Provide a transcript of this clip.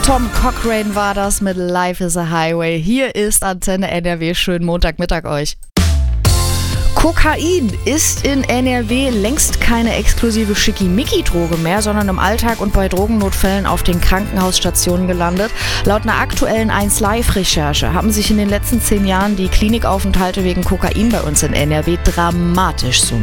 Tom Cochrane war das mit Life is a Highway. Hier ist Antenne NRW. Schönen Montagmittag euch. Kokain ist in NRW längst keine exklusive Schickimicki-Droge mehr, sondern im Alltag und bei Drogennotfällen auf den Krankenhausstationen gelandet. Laut einer aktuellen 1Live-Recherche haben sich in den letzten 10 Jahren die Klinikaufenthalte wegen Kokain bei uns in NRW dramatisch summiert.